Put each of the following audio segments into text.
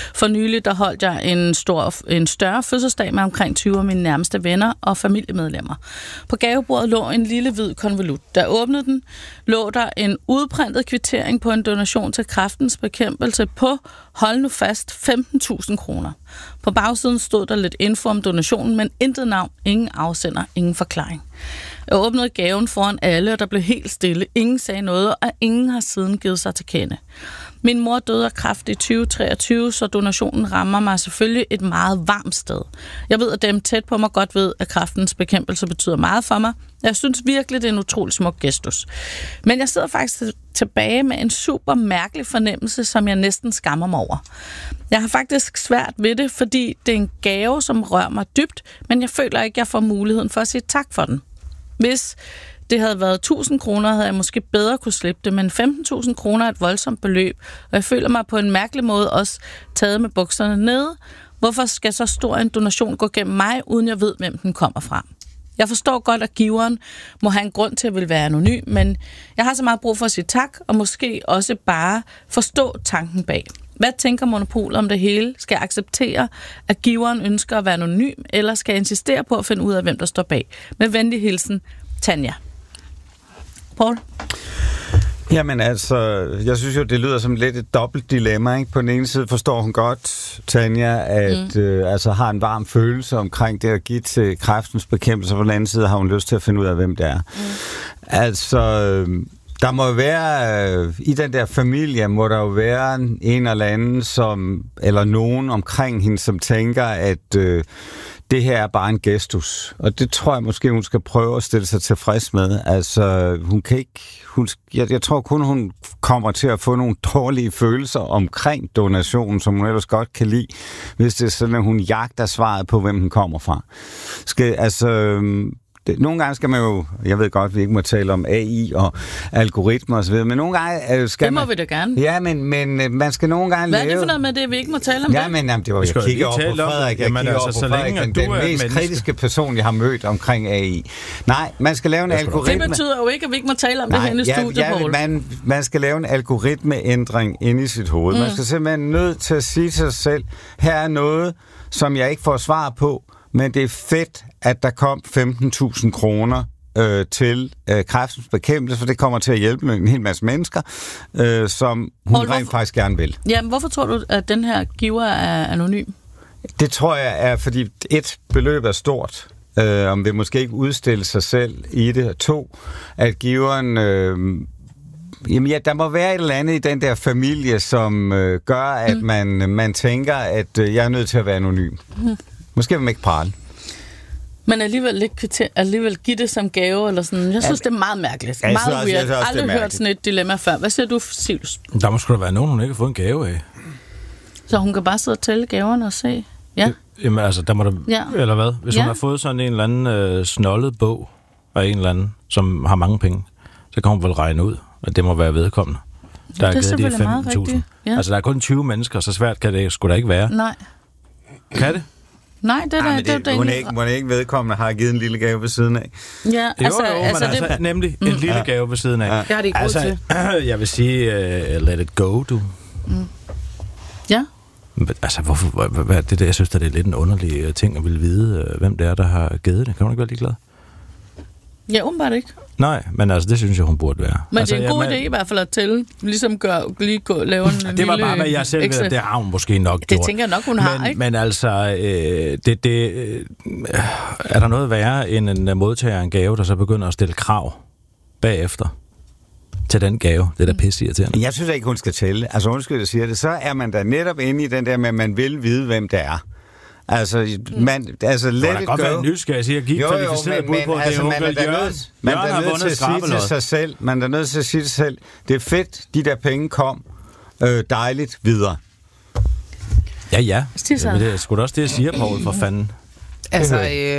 For nylig, der holdt jeg en større fødselsdag med omkring 20 af mine nærmeste venner og familiemedlemmer. På gavebordet lå en lille hvid konvolut. Da jeg åbnede den, lå der en udprintet kvittering på en donation til Kræftens Bekæmpelse på, hold nu fast, 15.000 kroner. På bagsiden stod der lidt info om donationen, men intet navn, ingen afsender, ingen forklaring. Jeg åbnede gaven foran alle, og der blev helt stille. Ingen sagde noget, og ingen har siden givet sig til kende. Min mor døde af kræft i 2023, så donationen rammer mig selvfølgelig et meget varmt sted. Jeg ved, at dem tæt på mig godt ved, at Kræftens Bekæmpelse betyder meget for mig. Jeg synes virkelig, det er en utrolig smuk gestus. Men jeg sidder faktisk tilbage med en super mærkelig fornemmelse, som jeg næsten skammer mig over. Jeg har faktisk svært ved det, fordi det er en gave, som rører mig dybt, men jeg føler ikke, at jeg får muligheden for at sige tak for den. Hvis det havde været 1.000 kroner, havde jeg måske bedre kunne slippe det, men 15.000 kroner er et voldsomt beløb, og jeg føler mig på en mærkelig måde også taget med bukserne nede. Hvorfor skal så stor en donation gå gennem mig, uden jeg ved, hvem den kommer fra? Jeg forstår godt, at giveren må have en grund til at ville være anonym, men jeg har så meget brug for at sige tak, og måske også bare forstå tanken bag. Hvad tænker Monopol om det hele? Skal jeg acceptere, at giveren ønsker at være anonym, eller skal jeg insistere på at finde ud af, hvem der står bag? Med venlig hilsen, Tanja. Poul? Jamen altså, jeg synes jo, det lyder som lidt et dobbelt dilemma, ikke? På den ene side forstår hun godt, Tanja, at altså har en varm følelse omkring det at give til Kræftens Bekæmpelse, og på den anden side har hun lyst til at finde ud af, hvem det er. Altså, der må være, i den der familie, må der jo være en eller anden, eller nogen omkring hende, som tænker, at det her er bare en gestus. Og det tror jeg måske, hun skal prøve at stille sig tilfreds med. Altså, hun kan ikke... Jeg tror kun, hun kommer til at få nogle dårlige følelser omkring donationen, som hun ellers godt kan lide, hvis det er sådan, at hun jagter svaret på, hvem hun kommer fra. Nogle gange skal man jo, jeg ved godt, vi ikke må tale om AI og algoritmer og så videre, men nogle gange skal det må vi da gerne. Ja, men man skal nogle gange lave... Hvad er det for noget med det, vi ikke må tale om det? Ja, men det var, jeg kigger over på Frederik. Jeg kigger over på Frederik, den mest kritiske person, jeg har mødt omkring AI. Nej, man skal lave en algoritme... Det betyder jo ikke, at vi ikke må tale om det her i studiet, Poul. Man skal lave en algoritmeændring inde i sit hoved. Man skal simpelthen nødt til at sige til sig selv, her er noget, som jeg ikke får svar på, men det er fedt, at der kom 15.000 kroner til Kræftens Bekæmpelse, for det kommer til at hjælpe en hel masse mennesker, som hun rent faktisk gerne vil. Ja, hvorfor tror du, at den her giver er anonym? Det tror jeg er, fordi et beløb er stort, om vil måske ikke udstille sig selv i det, og to, at giveren... Jamen ja, der må være et eller andet i den der familie, som gør, at man tænker, at jeg er nødt til at være anonym. Måske vil man ikke prale. Men alligevel give det som gave, eller sådan. Jeg synes, det er meget mærkeligt. Meget weird. Jeg har aldrig hørt sådan et dilemma før. Hvad siger du, Silus? Der må sgu da være nogen, hun ikke har fået en gave af. Så hun kan bare sidde og tælle gaverne og se? Ja. Jamen altså, der må der... Ja. Eller hvad? Hvis hun har fået sådan en eller anden snollet bog af en eller anden, som har mange penge, så kan hun vel regne ud, at det må være vedkommende. Der er givet de 15.000. Ja. Altså, der er kun 20 mennesker, så svært kan det sgu da ikke være. Nej. Kan det? Nej, det er da hun ikke vedkommende har givet en lille gave ved siden af. Ja, altså nemlig en lille gave ved siden af. Ja. Det har de ikke råd til. Jeg vil sige, let it go, du. Ja. Altså, hvad er det der? Jeg synes, det er lidt en underlig ting at ville vide, hvem det er, der har givet det. Kan hun ikke være ligeglad? Ja, umiddelbart ikke. Nej, men altså, det synes jeg, hun burde være. Men altså, det er en god idé i hvert fald at tælle. Ligesom lave en lille... Det var bare, hvad jeg selv ved, det har hun måske nok gjort. Det tænker jeg nok, hun har, ikke? Men altså, er der noget værre end en modtager en gave, der så begynder at stille krav bagefter til den gave? Det er da pisseirriterende. Jeg synes ikke, hun skal tælle. Altså, undskyld, jeg siger det. Så er man da netop inde i den der med, at man vil vide, hvem det er. Altså, let it go. Det kan godt være nysgerrig, siger, at give kvalificeret bud på, at det er onkel Jørgen. Man er nødt til at sige til sig selv, det er fedt, de der penge kom dejligt videre. Ja. Men det er sgu da også det, jeg siger, Poul, for fanden. Altså,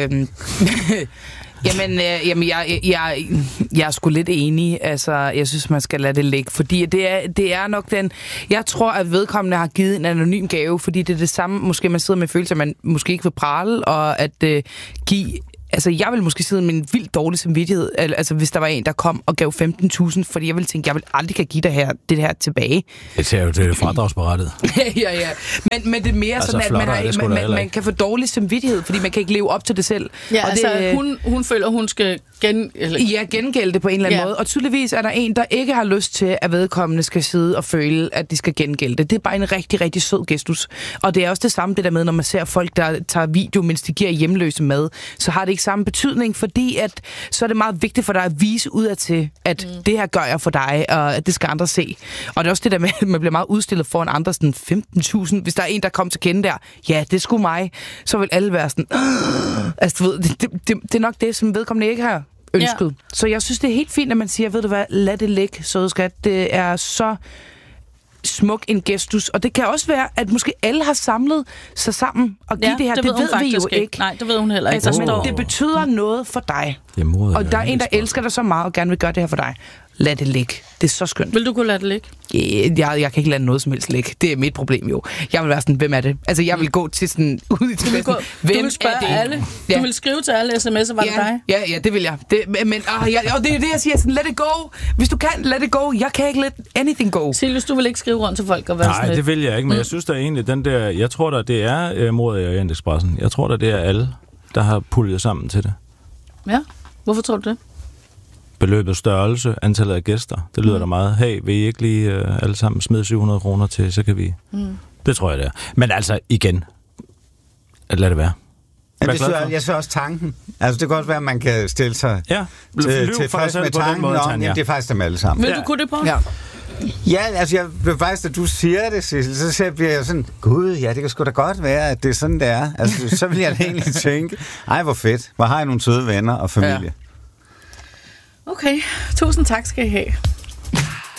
Jamen, jeg er sgu lidt enig. Altså, jeg synes, man skal lade det ligge, fordi det er nok den... Jeg tror, at vedkommende har givet en anonym gave, fordi det er det samme, måske man sidder med følelser, man måske ikke vil prale, og at give Altså, jeg vil måske sidde med en vildt dårlig samvittighed, altså hvis der var en, der kom og gav 15.000, fordi jeg ville tænke, jeg vil aldrig kan give det her tilbage. Det er jo det fradragsberettet. ja. Men det er mere altså, sådan, at man kan få dårlig samvittighed, fordi man kan ikke leve op til det selv. Ja, og altså, hun føler, hun skal gengælde det på en eller anden måde. Og tydeligvis er der en, der ikke har lyst til, at vedkommende skal sidde og føle, at de skal gengælde det. Det er bare en rigtig, rigtig sød gestus. Og det er også det samme det der med, når man ser folk, der tager video, mens de giver hjemløse mad, så har det ikke samme betydning, fordi at, så er det meget vigtigt for dig at vise udad til, at det her gør jeg for dig, og at det skal andre se. Og det er også det der med, at man bliver meget udstillet foran andre, sådan 15.000. Hvis der er en, der kommer til kende der, ja, det er sgu mig, så vil alle være sådan, altså, du ved, det er nok det, som vedkommende ikke har ønsket. Ja. Så jeg synes, det er helt fint, at man siger, ved du hvad, lad det ligge, søde skat. Det er så smuk en gestus. Og det kan også være, at måske alle har samlet sig sammen og give det her. Det ved vi jo ikke. Nej, det ved hun heller ikke. Altså, men det betyder noget for dig. Og der er en, der elsker dig så meget og gerne vil gøre det her for dig. Lad det ligge. Det er så skønt. Vil du kunne lade det ligge? Jeg kan ikke lade noget som helst ligge. Det er mit problem jo. Jeg vil være sådan, hvem er det? Altså, jeg vil gå til sådan ud i tilvæsen. Du vil spørge alle. Ja. Du vil skrive til alle sms'er, var det dig? Ja, det vil jeg. Og det er det, jeg siger. Sådan, let it go. Hvis du kan, let it go. Jeg kan ikke let anything go. Silus, du vil ikke skrive rundt til folk og være sådan. Nej, det vil jeg ikke, men jeg synes da egentlig, den der... Jeg tror da, det er mordet i Orientexpressen. Jeg tror da, det er alle, der har puljet sammen til det. Ja, hvorfor tror du det? Beløbets størrelse, antallet af gæster. Det lyder da meget. Hey, vil I ikke lige alle sammen smide 700 kroner til, så kan vi... Det tror jeg, det er. Men altså, igen, lad det være. Jeg synes også tanken. Altså, det kan også være, at man kan stille sig tilfreds med tanken om, det er faktisk dem alle sammen. Vil du kunne det på? Ja, altså, jeg vil faktisk, at du siger det, Sissel, så bliver jeg sådan, gud, ja, det kan sgu da godt være, at det er sådan, det er. Altså, så vil jeg da egentlig tænke, ej, hvor fedt. Hvor har jeg nogle søde venner og familie. Ja. Okay, tusind tak skal I have.